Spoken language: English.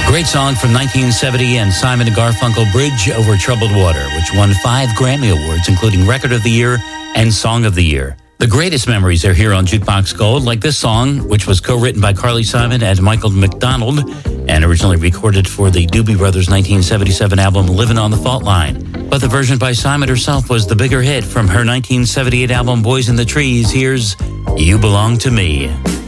Great song from 1970 and Simon & Garfunkel, Bridge Over Troubled Water, which won 5 Grammy Awards, including Record of the Year and Song of the Year. The greatest memories are here on Jukebox Gold, like this song, which was co-written by Carly Simon and Michael McDonald and originally recorded for the Doobie Brothers' 1977 album Living on the Fault Line. But the version by Simon herself was the bigger hit from her 1978 album Boys in the Trees. Here's You Belong to Me.